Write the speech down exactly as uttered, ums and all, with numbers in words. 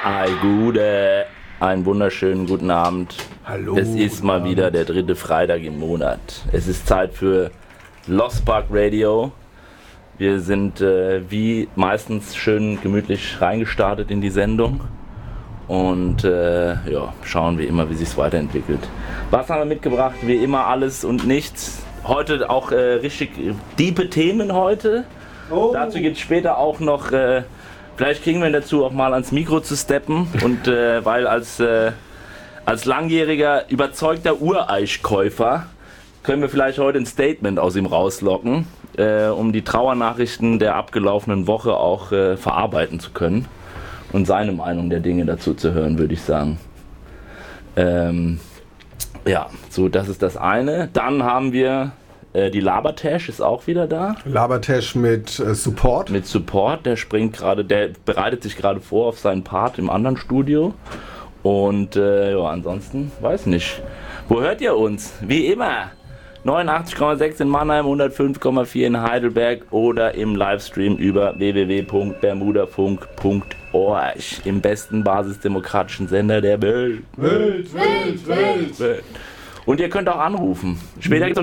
Ei, Gude, einen wunderschönen guten Abend. Hallo. Es ist mal wieder der dritte Freitag im Monat. Es ist Zeit für Lost Park Radio. Wir sind äh, wie meistens schön gemütlich reingestartet in die Sendung und äh, ja, schauen wie immer, wie sich es weiterentwickelt. Was haben wir mitgebracht? Wie immer alles und nichts. Heute auch äh, richtig diepe Themen heute. Oh. Dazu gibt es später auch noch, äh, vielleicht kriegen wir ihn dazu auch mal ans Mikro zu steppen und äh, weil als, äh, als langjähriger überzeugter Ureichkäufer können wir vielleicht heute ein Statement aus ihm rauslocken, äh, um die Trauernachrichten der abgelaufenen Woche auch äh, verarbeiten zu können und seine Meinung der Dinge dazu zu hören, würde ich sagen. Ähm, ja, so das ist das eine. Dann haben wir äh, die Labertash ist auch wieder da. Labertash mit äh, Support. Mit Support, der springt gerade, der bereitet sich gerade vor auf seinen Part im anderen Studio. Und äh, ja, ansonsten weiß nicht. Wo hört ihr uns? Wie immer. neunundachtzig Komma sechs in Mannheim, hundertfünf Komma vier in Heidelberg oder im Livestream über w w w punkt bermudafunk punkt org im besten basisdemokratischen Sender der Welt. Welt, Welt, Welt. Welt. Und ihr könnt auch anrufen. Später gibt's